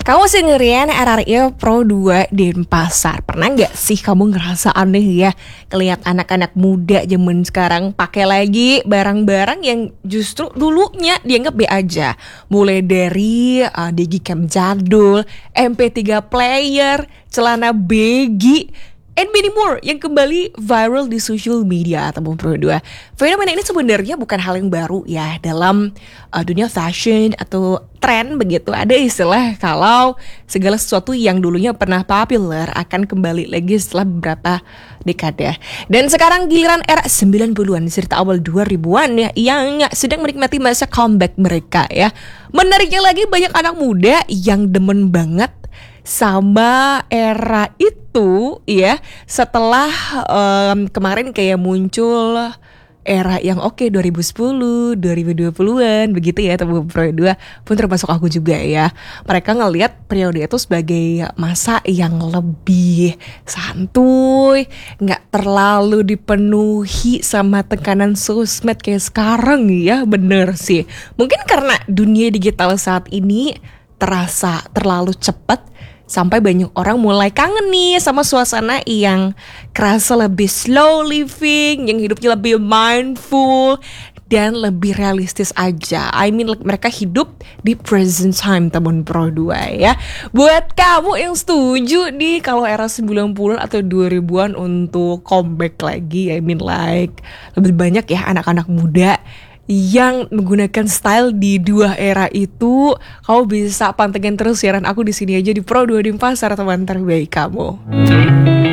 Kamu sendirian RRI Pro 2 Denpasar. Pernah nggak sih kamu ngerasa aneh ya ngeliat anak-anak muda zaman sekarang pakai lagi barang-barang yang justru dulunya dianggap B aja. Mulai dari digicam jadul, MP3 player, celana baggy, and many more yang kembali viral di social media ataupun Pro 2. Fenomena ini sebenarnya bukan hal yang baru ya dalam dunia fashion atau tren begitu. Ada istilah kalau segala sesuatu yang dulunya pernah populer akan kembali lagi setelah beberapa dekade. Dan sekarang giliran era 90-an serta awal 2000-an ya yang sedang menikmati masa comeback mereka ya. Menariknya lagi banyak anak muda yang demen banget sama era itu ya, setelah kemarin kayak muncul era yang 2010, 2020-an begitu ya, atau Pro 2 pun termasuk aku juga ya. Mereka ngelihat periode itu sebagai masa yang lebih santuy, gak terlalu dipenuhi sama tekanan sosmed kayak sekarang ya. Bener sih, mungkin karena dunia digital saat ini terasa terlalu cepat sampai banyak orang mulai kangen nih sama suasana yang kerasa lebih slow living, yang hidupnya lebih mindful dan lebih realistis aja. Mereka hidup di present time teman Pro 2 ya. Buat kamu yang setuju nih kalau era 90-an atau 2000-an untuk comeback lagi, lebih banyak ya anak-anak muda yang menggunakan style di dua era itu. Kamu bisa pantengin terus siaran aku di sini aja di Pro 2 Denpasar, teman terbaik kamu.